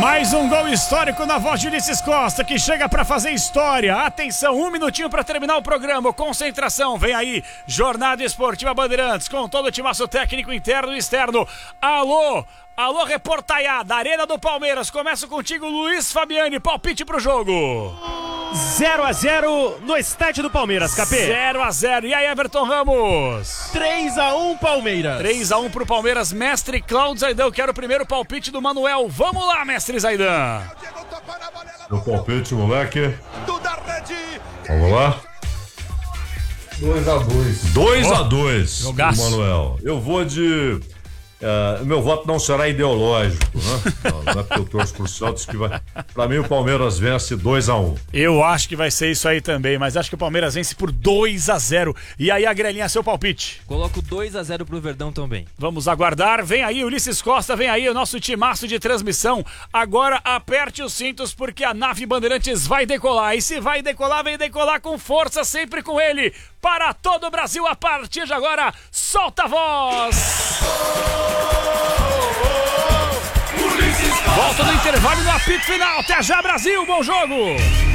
Mais um gol histórico na voz de Ulisses Costa, que chega pra fazer história. Atenção, 1 minutinho pra terminar o programa. Concentração, vem aí. Jornada Esportiva Bandeirantes, com todo o timaço técnico interno e externo. Alô, reportaiada, Arena do Palmeiras. Começa contigo, Luiz Fabiani. Palpite pro jogo. 0-0 no estádio do Palmeiras, Capê. 0-0. E aí, Everton Ramos? 3-1 Palmeiras. 3-1 pro Palmeiras. Mestre Cláudio Zaidan. Eu quero o primeiro palpite do Manuel. Vamos lá, mestre Zaidan. Meu palpite, moleque. Vamos lá. 2-2. 2-2, Jogaço. Manuel. Eu vou de... meu voto não será ideológico, né? Não é porque eu torço pro Santos que vai... Pra mim o Palmeiras vence 2-1. Eu acho que vai ser isso aí também, mas acho que o Palmeiras vence por 2-0. E aí, a Grelinha, seu palpite? Coloco 2-0 pro Verdão também. Vamos aguardar. Vem aí, Ulisses Costa, vem aí o nosso timaço de transmissão. Agora aperte os cintos porque a nave Bandeirantes vai decolar. E se vai decolar, vem decolar com força, sempre com ele. Para todo o Brasil, a partir de agora, solta a voz! Volta no intervalo no apito final. Até já, Brasil. Bom jogo.